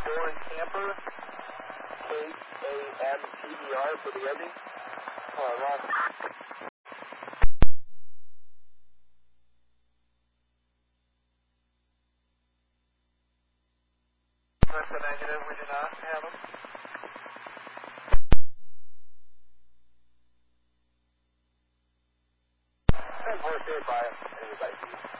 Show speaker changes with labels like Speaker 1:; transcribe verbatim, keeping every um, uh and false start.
Speaker 1: Doran Camper, K A M P E R for the ending. Uh, Ron. That's a negative, we do not have them. ten four, stay by anybody.